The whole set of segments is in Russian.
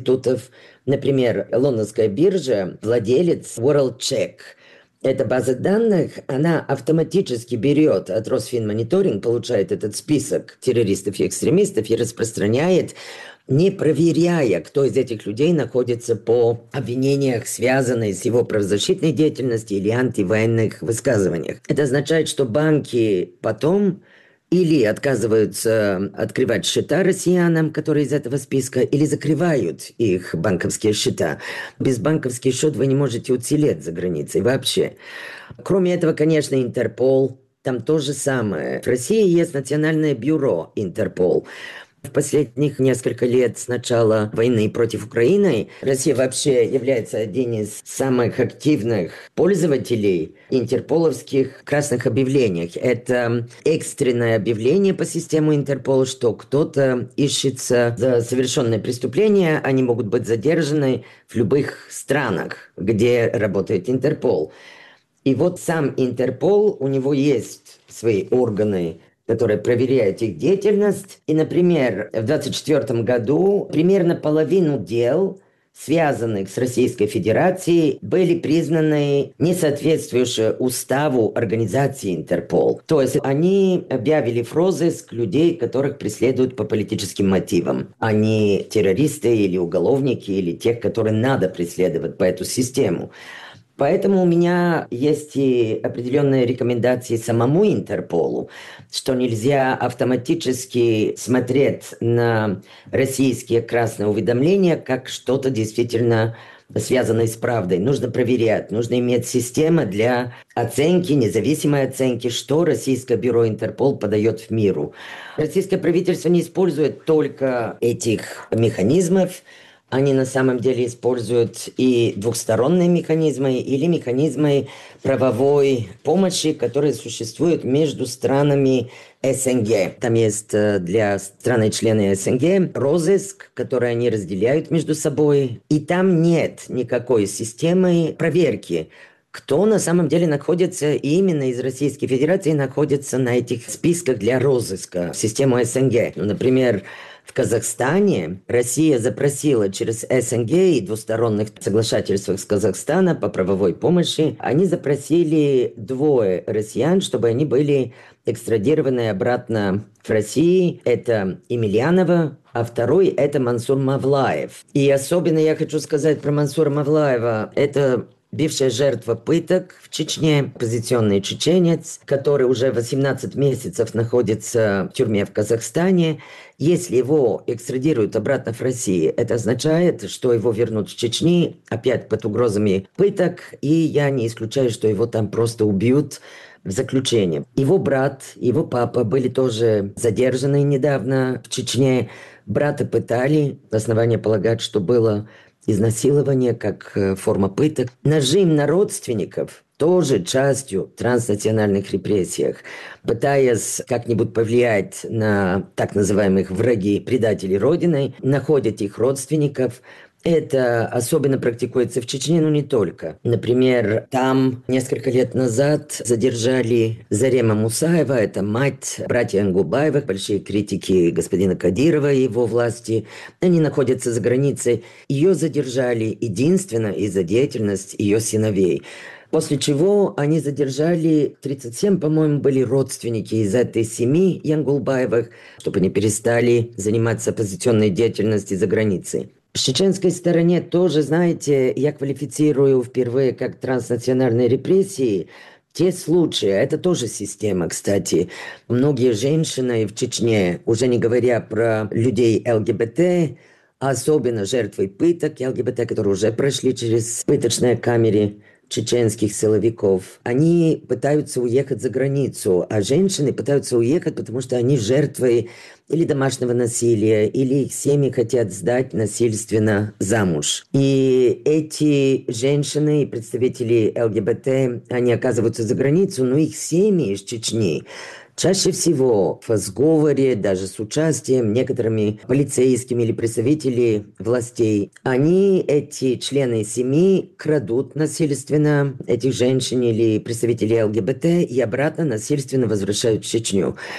институтов. Например, лондонская биржа, владелец WorldCheck. Эта база данных, она автоматически берет от Росфинмониторинг, получает этот список террористов и экстремистов и распространяет, не проверяя, кто из этих людей находится по обвинениях, связанных с его правозащитной деятельностью или антивоенных высказываниях. Это означает, что банки потом или отказываются открывать счета россиянам, которые из этого списка, или закрывают их банковские счета. Без банковских счетов вы не можете уцелеть за границей вообще. Кроме этого, конечно, Интерпол, там то же самое. В России есть Национальное бюро Интерпол. В последних несколько лет с начала войны против Украины Россия вообще является одним из самых активных пользователей интерполовских красных объявлений. Это экстренное объявление по системе Интерпола, что кто-то ищется за совершенное преступление, они могут быть задержаны в любых странах, где работает Интерпол. И вот сам Интерпол, у него есть свои органы, которые проверяют их деятельность. И, например, в 2024 году примерно половину дел, связанных с Российской Федерацией, были признаны несоответствующие уставу организации Интерпол. То есть они объявили в розыск людей, которых преследуют по политическим мотивам. Они террористы или уголовники, или тех, которые надо преследовать по эту систему. Поэтому у меня есть и определенные рекомендации самому Интерполу, что нельзя автоматически смотреть на российские красные уведомления как что-то действительно связанное с правдой. Нужно проверять, нужно иметь систему для оценки, независимой оценки, что Российское бюро Интерпол подает в миру. Российское правительство не использует только этих механизмов, они на самом деле используют и двухсторонние механизмы или механизмы правовой помощи, которые существуют между странами СНГ. Там есть для страны-члены СНГ розыск, который они разделяют между собой. И там нет никакой системы проверки, кто на самом деле находится именно из Российской Федерации, находится на этих списках для розыска в систему СНГ. Например, в Казахстане Россия запросила через СНГ и двусторонних соглашательствах с Казахстаном по правовой помощи, они запросили 2 россиян, чтобы они были экстрадированы обратно в Россию. Это Емельянова, а второй – это Мансур Мавлаев. И особенно я хочу сказать про Мансура Мавлаева. Это бывшая жертва пыток в Чечне, оппозиционный чеченец, который уже 18 месяцев находится в тюрьме в Казахстане. Если его экстрадируют обратно в Россию, это означает, что его вернут в Чечни, опять под угрозами пыток, и я не исключаю, что его там просто убьют в заключении. Его брат, его папа были тоже задержаны недавно в Чечне. Брата пытали, основания полагать, что было изнасилование как форма пыток. Нажим на родственников тоже частью транснациональных репрессий, пытаясь как-нибудь повлиять на так называемых враги, предателей Родины, находят их родственников. Это особенно практикуется в Чечне, но не только. Например, там несколько лет назад задержали Зарема Мусаева, это мать братья Ангубаевых, большие критики господина Кадирова и его власти. Они находятся за границей. Ее задержали единственно из-за деятельности ее сыновей. После чего они задержали 37, по-моему, были родственники из этой семьи Янгулбаевых, чтобы они перестали заниматься оппозиционной деятельностью за границей. В чеченской стороне тоже, знаете, я квалифицирую впервые как транснациональные репрессии те случаи, это тоже система, кстати. Многие женщины в Чечне, уже не говоря про людей ЛГБТ, особенно жертвы пыток ЛГБТ, которые уже прошли через пыточные камеры чеченских силовиков, они пытаются уехать за границу, а женщины пытаются уехать, потому что они жертвы или домашнего насилия, или их семьи хотят сдать насильственно замуж. И эти женщины, представители ЛГБТ, они оказываются за границу, но их семьи из Чечни чаще всего в сговоре, даже с участием некоторыми полицейскими или представителей властей, они, эти члены семьи, крадут насильственно этих женщин или представителей ЛГБТ и обратно насильственно возвращают в Чечню.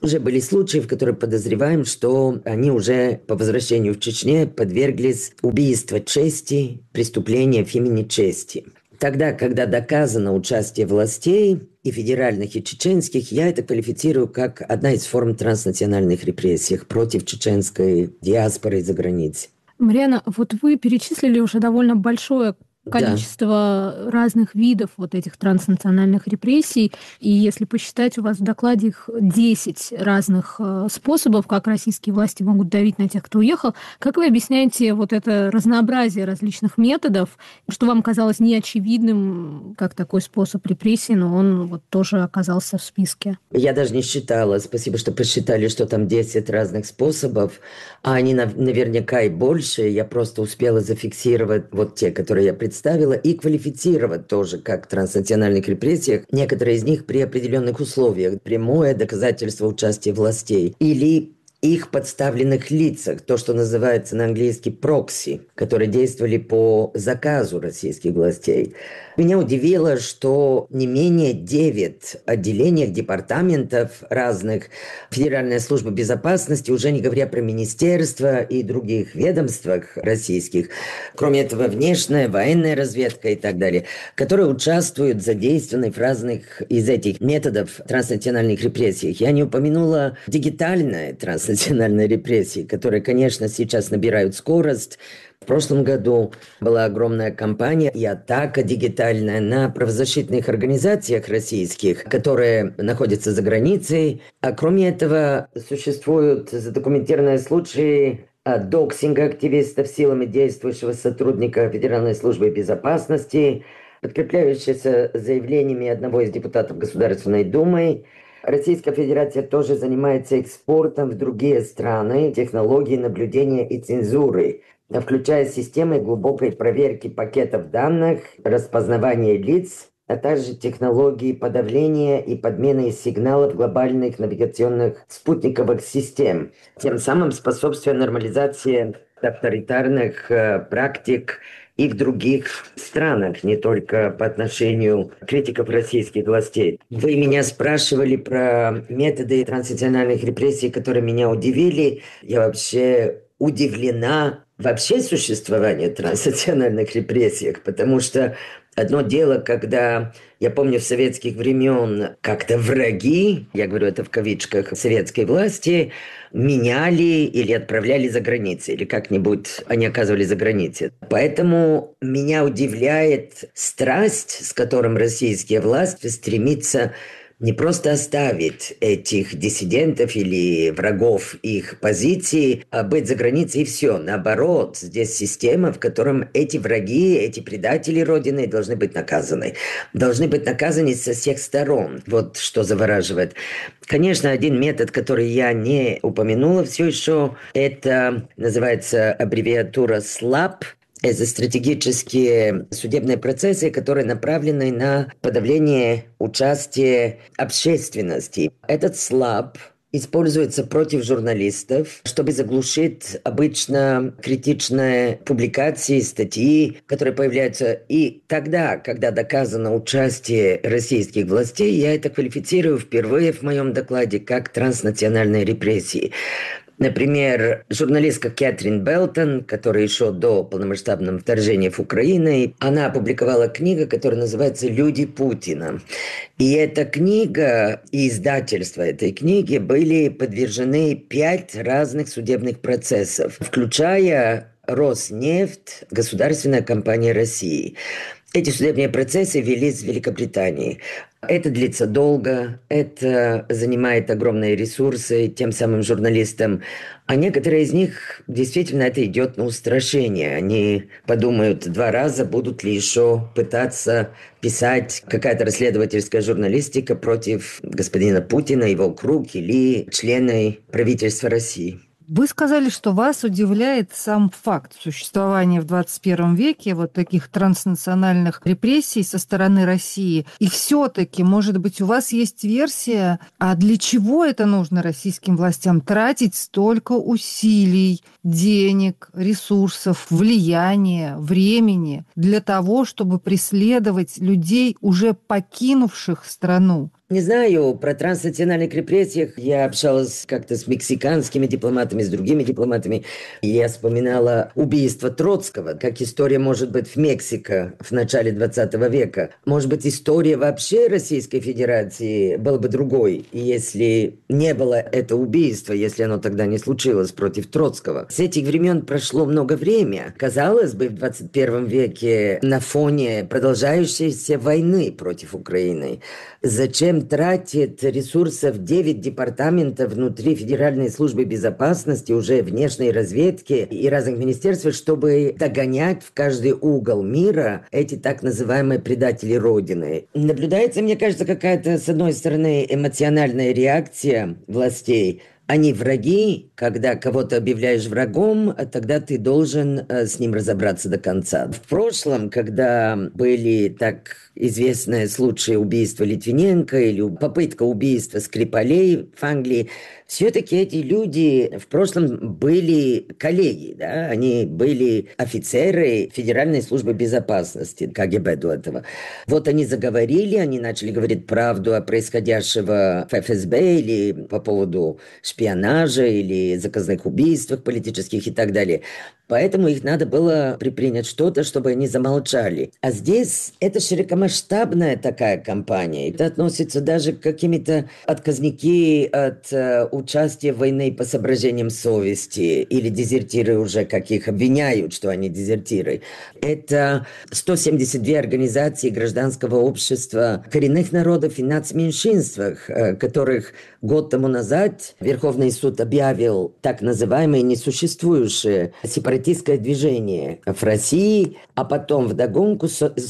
Уже были случаи, в которых подозреваем, что они уже по возвращению в Чечню подверглись убийству чести, преступлениям в имени чести. Тогда, когда доказано участие властей, и федеральных, и чеченских, я это квалифицирую как одна из форм транснациональных репрессий против чеченской диаспоры за границей. Марьяна, вот вы перечислили уже довольно большое количество разных видов вот этих транснациональных репрессий. И если посчитать, у вас в докладе их 10 разных способов, как российские власти могут давить на тех, кто уехал. Как вы объясняете вот это разнообразие различных методов, что вам казалось неочевидным, как такой способ репрессий, но он вот тоже оказался в списке? Я даже не считала. Спасибо, что посчитали, что там 10 разных способов. А они наверняка и больше. Я просто успела зафиксировать вот те, которые я представила, и квалифицировать тоже как транснациональных репрессиях. Некоторые из них при определенных условиях. Прямое доказательство участия властей. Или их подставленных лицах, то, что называется на английский прокси, которые действовали по заказу российских властей. Меня удивило, что не менее 9 отделений, департаментов разных Федеральной службы безопасности, уже не говоря про министерства и других ведомствах российских, кроме этого внешняя, военная разведка и так далее, которые участвуют, задействованы в разных из этих методов транснациональных репрессий. Я не упомянула дигитальные транснациональные репрессии, которые, конечно, сейчас набирают скорость. В прошлом году была огромная кампания и атака дигитальная на правозащитных организациях российских, которые находятся за границей. А кроме этого, существуют задокументированные случаи доксинга активистов силами действующего сотрудника Федеральной службы безопасности, подкрепляющиеся заявлениями одного из депутатов Государственной Думы. Российская Федерация тоже занимается экспортом в другие страны технологий наблюдения и цензуры, включая системы глубокой проверки пакетов данных, распознавания лиц, а также технологии подавления и подмены сигналов глобальных навигационных спутниковых систем, тем самым способствуя нормализации авторитарных практик и в других странах, не только по отношению критиков российских властей. Вы меня спрашивали про методы транснациональных репрессий, которые меня удивили. Я вообще удивлена вообще существованию транснациональных репрессий, потому что одно дело, когда, я помню, в советских времен как-то враги, я говорю это в кавычках, советской власти, меняли или отправляли за границу, или как-нибудь они оказывались за границей. Поэтому меня удивляет страсть, с которым российские власти стремятся не просто оставить этих диссидентов или врагов их позиции, а быть за границей и все. Наоборот, здесь система, в котором эти враги, эти предатели Родины должны быть наказаны. Должны быть наказаны со всех сторон. Вот что завораживает. Конечно, один метод, который я не упомянула все еще, это называется аббревиатура SLAP. Это стратегические судебные процессы, которые направлены на подавление участия общественности. Этот SLAP используется против журналистов, чтобы заглушить обычно критичные публикации, статьи, которые появляются и тогда, когда доказано участие российских властей. Я это квалифицирую впервые в моем докладе как транснациональные репрессии. Например, журналистка Кэтрин Белтон, которая еще до полномасштабного вторжения в Украину, она опубликовала книгу, которая называется «Люди Путина». И эта книга и издательство этой книги были подвержены 5 разных судебных процессов, включая Роснефть, государственная компания России. Эти судебные процессы велись в Великобритании. Это длится долго, это занимает огромные ресурсы тем самым журналистам. А некоторые из них действительно это идет на устрашение. Они подумают 2 раза, будут ли еще пытаться писать какая-то расследовательская журналистика против господина Путина, его круг или члены правительства России. Вы сказали, что вас удивляет сам факт существования в 21 веке вот таких транснациональных репрессий со стороны России. И все-таки, может быть, у вас есть версия, а для чего это нужно российским властям тратить столько усилий, денег, ресурсов, влияния, времени для того, чтобы преследовать людей, уже покинувших страну? Не знаю, про транснациональных репрессиях я общалась как-то с мексиканскими дипломатами, с другими дипломатами. И я вспоминала убийство Троцкого, как история может быть в Мексике в начале 20 века. Может быть, история вообще Российской Федерации была бы другой, если не было это убийство, если оно тогда не случилось против Троцкого. С этих времен прошло много времени. Казалось бы, в 21 веке на фоне продолжающейся войны против Украины зачем тратит ресурсов 9 департаментов внутри Федеральной службы безопасности, уже внешней разведки и разных министерств, чтобы догонять в каждый угол мира эти так называемые предатели Родины. Наблюдается, мне кажется, какая-то, с одной стороны, эмоциональная реакция властей. Они враги, когда кого-то объявляешь врагом, тогда ты должен с ним разобраться до конца. В прошлом, когда были так известные случаи убийства Литвиненко или попытка убийства Скрипалей в Англии, все-таки эти люди в прошлом были коллеги, да? Они были офицеры Федеральной службы безопасности, КГБ до этого. Вот они заговорили, они начали говорить правду о происходящем в ФСБ или по поводу шпионажа или заказных убийствах политических и так далее. Поэтому их надо было предпринять что-то, чтобы они замолчали. А здесь это широкомасштабная такая кампания. Это относится даже к каким-то отказники от участия в войне по соображениям совести или дезертиры уже, как их обвиняют, что они дезертиры. Это 172 организации гражданского общества коренных народов и нацменьшинствах, которых год тому назад Верховный суд объявил так называемые несуществующие сепаратистское движение в России, а потом вдогонку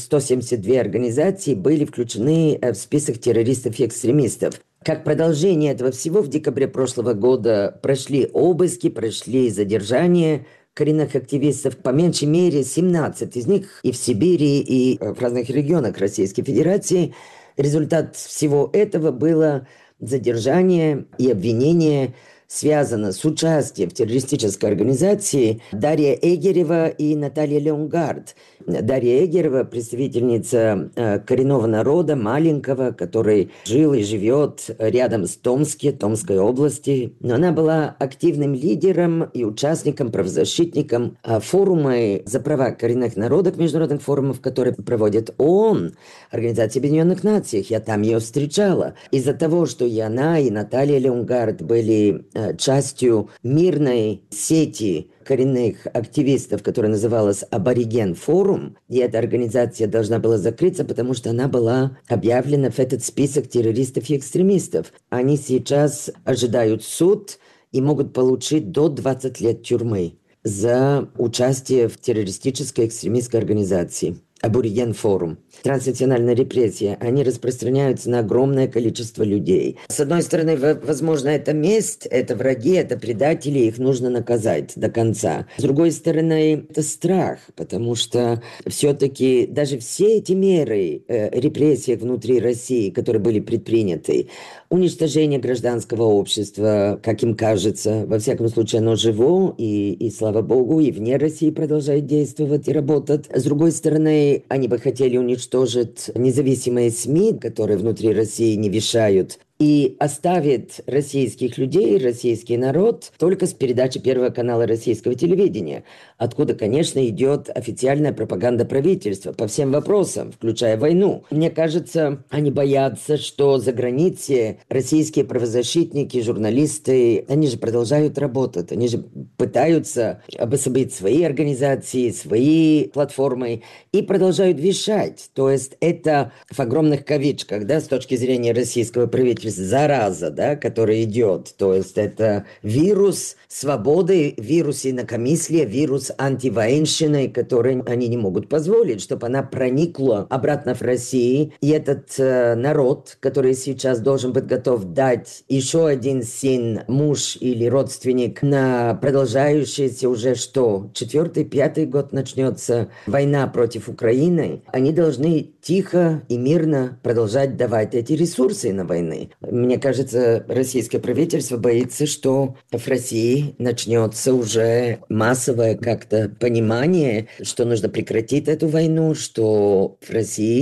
172 организации были включены в список террористов и экстремистов. Как продолжение этого всего в декабре прошлого года прошли обыски, прошли задержания коренных активистов, по меньшей мере 17 из них и в Сибири, и в разных регионах Российской Федерации. Результат всего этого было задержание и обвинение связано с участием в террористической организации Дарья Эгерева и Наталья Леонгард. Дарья Эгерева – представительница коренного народа, маленького, который жил и живет рядом с Томской области. Но она была активным лидером и участником, правозащитником форума за права коренных народов, международных форумов, которые проводит ООН, Организация Объединенных Наций. Я там ее встречала. Из-за того, что и она, и Наталья Леонгард были частью мирной сети коренных активистов, которая называлась «Абориген Форум», и эта организация должна была закрыться, потому что она была объявлена в этот список террористов и экстремистов. Они сейчас ожидают суд и могут получить до 20 лет тюрьмы за участие в террористической экстремистской организации. Абориген Форум. Транснациональные репрессии, они распространяются на огромное количество людей. С одной стороны, возможно, это месть, это враги, это предатели, их нужно наказать до конца. С другой стороны, это страх, потому что все-таки даже все эти меры репрессий внутри России, которые были предприняты, уничтожение гражданского общества, как им кажется, во всяком случае, оно живо, и слава богу, и вне России продолжает действовать и работать. С другой стороны, они бы хотели уничтожить независимые СМИ, которые внутри России не вещают, и оставит российских людей, российский народ только с передачи Первого канала российского телевидения, откуда, конечно, идет официальная пропаганда правительства по всем вопросам, включая войну. Мне кажется, они боятся, что за границей российские правозащитники, журналисты, они же продолжают работать, они же пытаются обособить свои организации, свои платформы и продолжают вещать. То есть это в огромных кавычках, да, с точки зрения российского правительства, зараза, да, которая идет. То есть это вирус свободы, вирус инакомыслия, вирус антивоенщины, который они не могут позволить, чтобы она проникла обратно в Россию. И этот народ, который сейчас должен быть готов дать еще один сын, муж или родственник на продолжающийся уже что, 4-5 год начнется война против Украины, они должны тихо и мирно продолжать давать эти ресурсы на войны. Мне кажется, российское правительство боится, что в России начнется уже массовое как-то понимание, что нужно прекратить эту войну, что в России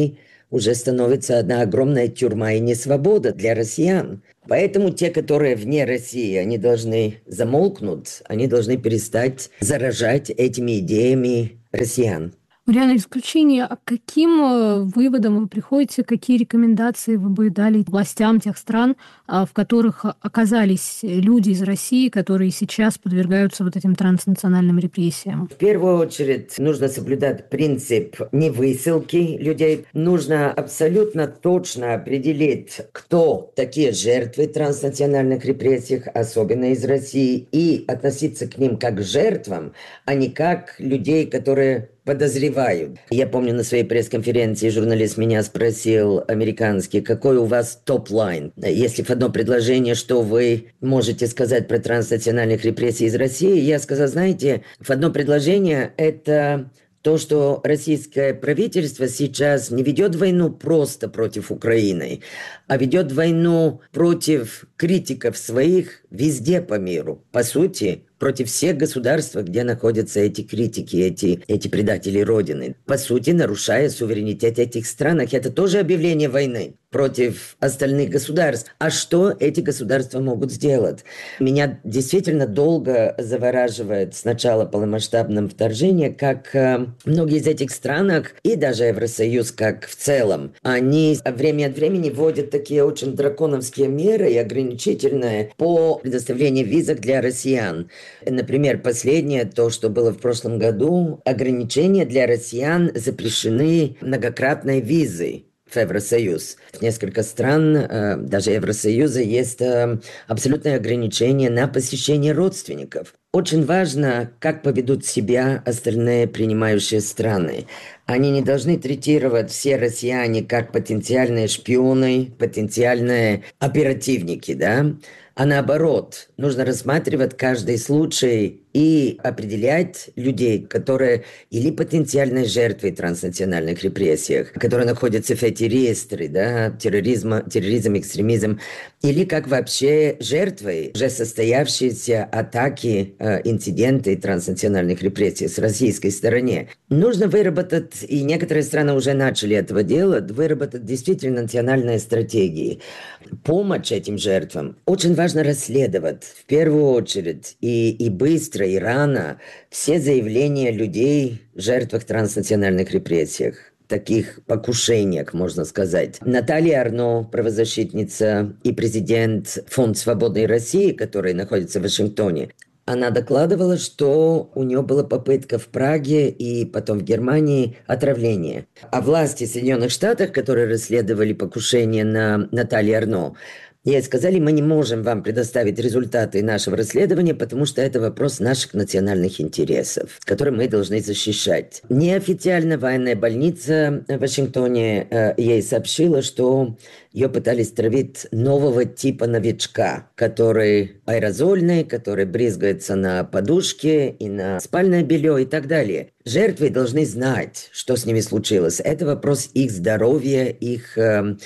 уже становится одна огромная тюрьма и несвобода для россиян. Поэтому те, которые вне России, они должны замолкнуть, они должны перестать заражать этими идеями россиян. Марианна, исключение, а к каким выводам вы приходите, какие рекомендации вы бы дали властям тех стран, в которых оказались люди из России, которые сейчас подвергаются вот этим транснациональным репрессиям? В первую очередь нужно соблюдать принцип невысылки людей. Нужно абсолютно точно определить, кто такие жертвы транснациональных репрессий, особенно из России, и относиться к ним как к жертвам, а не как людей, которые подозревают. Я помню, на своей пресс-конференции журналист меня спросил, американский, какой у вас топ-лайн? Если в одно предложение, что вы можете сказать про транснациональных репрессий из России, я сказал, знаете, в одно предложение это то, что российское правительство сейчас не ведет войну просто против Украины, а ведет войну против критиков своих везде по миру. По сути, против всех государств, где находятся эти критики, эти предатели Родины. По сути, нарушая суверенитет этих стран. Это тоже объявление войны против остальных государств. А что эти государства могут сделать? Меня действительно долго завораживает с начала полномасштабного вторжения, как многие из этих стран, и даже Евросоюз как в целом, они время от времени вводят такие очень драконовские меры и ограничительные по предоставлению визок для россиян. Например, последнее, то, что было в прошлом году, ограничения для россиян запрещены многократной визой в Евросоюз. В несколько стран, даже Евросоюза, есть абсолютное ограничение на посещение родственников. Очень важно, как поведут себя остальные принимающие страны. Они не должны третировать все россияне как потенциальные шпионы, потенциальные оперативники, да? А наоборот, нужно рассматривать каждый случай и определять людей, которые или потенциальные жертвы транснациональных репрессий, которые находятся в эти реестры, да, терроризм, экстремизм, или как вообще жертвы уже состоявшиеся атаки, инциденты транснациональных репрессий с российской стороны. Нужно выработать, и некоторые страны уже начали этого делать, выработать действительно национальные стратегии. Помощь этим жертвам очень важно расследовать в первую очередь и быстро, и рано все заявления людей, жертвах транснациональных репрессий, таких покушениях, можно сказать. Наталья Арно, правозащитница и президент Фонда Свободной России, который находится в Вашингтоне, она докладывала, что у нее была попытка в Праге и потом в Германии отравления. А власти Соединенных Штатов, которые расследовали покушение на Наталью Арно, ей сказали, мы не можем вам предоставить результаты нашего расследования, потому что это вопрос наших национальных интересов, которые мы должны защищать. Неофициально военная больница в Вашингтоне ей сообщила, что ее пытались травить нового типа новичка, который аэрозольный, который брызгается на подушке и на спальное белье и так далее. Жертвы должны знать, что с ними случилось. Это вопрос их здоровья, их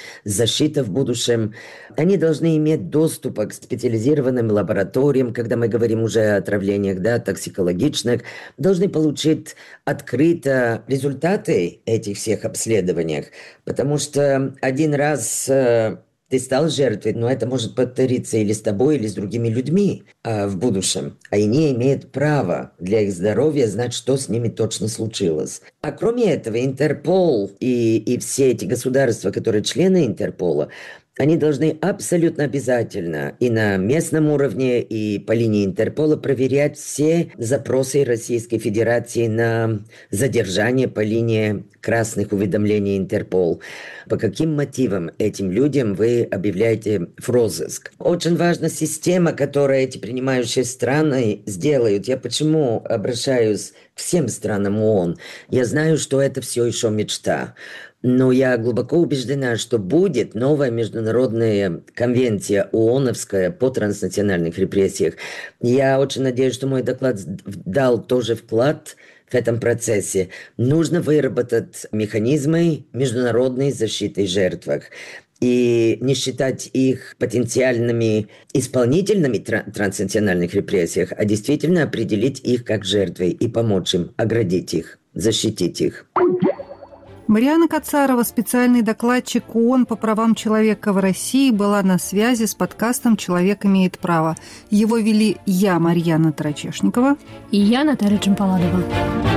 защиты в будущем. Они должны иметь доступ к специализированным лабораториям, когда мы говорим уже о отравлениях, да, токсикологичных, должны получить открыто результаты этих всех обследований, потому что один раз ты стал жертвой, но это может повториться или с тобой, или с другими людьми в будущем. А они имеют право для их здоровья знать, что с ними точно случилось. А кроме этого, Интерпол и все эти государства, которые члены Интерпола, они должны абсолютно обязательно и на местном уровне, и по линии Интерпола проверять все запросы Российской Федерации на задержание по линии красных уведомлений Интерпол. По каким мотивам этим людям вы объявляете в розыск? Очень важна система, которую эти принимающие страны сделают. Я почему обращаюсь к всем странам ООН? Я знаю, что это все еще мечта. Но я глубоко убеждена, что будет новая международная конвенция ООНовская по транснациональных репрессиях. Я очень надеюсь, что мой доклад дал тоже вклад в этом процессе. Нужно выработать механизмы международной защиты жертв и не считать их потенциальными исполнителями транснациональных репрессий, а действительно определить их как жертвы и помочь им, оградить их, защитить их. Марьяна Кацарова, специальный докладчик ООН по правам человека в России, была на связи с подкастом «Человек имеет право». Его вели я, Марьяна Тарачешникова. И я, Наталья Джампаладова.